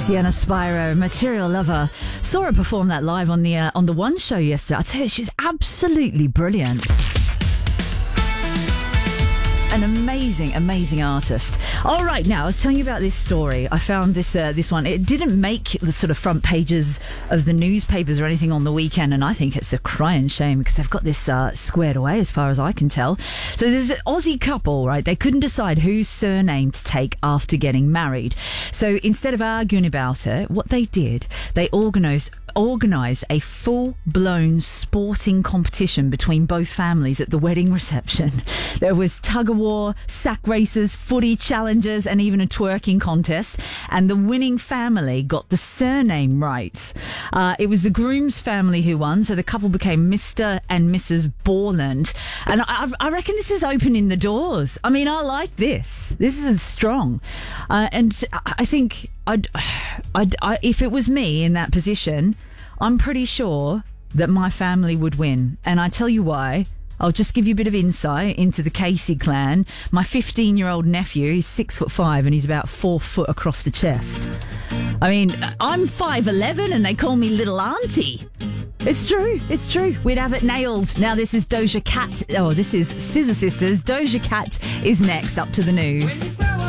Sienna Spiro, Material Lover. Saw her perform that live on the One show yesterday. I tell you, she's absolutely brilliant. An amazing artist. All right, now I was telling you about this story. I found this one. It didn't make the sort of front pages of the newspapers or anything on the weekend, and I think it's a crying shame because they've got this squared away as far as I can tell. So there's an Aussie couple, right? They couldn't decide whose surname to take after getting married. So instead of arguing about it, what they did, they organised a full-blown sporting competition between both families at the wedding reception. There was tug-of-war, sack races, footy challenges, and even a twerking contest. And the winning family got the surname right. It was the groom's family who won, so the couple became Mr. and Mrs. Borland. And I reckon this is opening the doors. I mean, I like this. This is strong. And I think if it was me in that position, I'm pretty sure that my family would win. And I tell you why. I'll just give you a bit of insight into the Casey clan. My 15-year-old nephew, he's 6'5" and he's about 4 foot across the chest. I mean, I'm 5'11" and they call me Little Auntie. It's true. We'd have it nailed. Now this is Doja Cat. Oh, this is Scissor Sisters. Doja Cat is next up to the news.